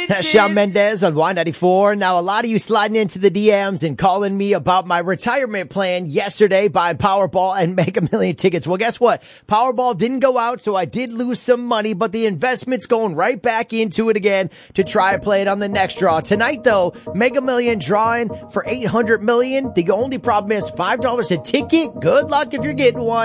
That's Shawn Mendes on Y94. Now, a lot of you sliding into the DMs and calling me about my retirement plan yesterday buying Powerball and Mega Million tickets. Well, guess what? Powerball didn't go out, so I did lose some money, but the investment's going right back into it again to try and play it on the next draw. Tonight, though, Mega Million drawing for $800 million. The only problem is $5 a ticket. Good luck if you're getting one.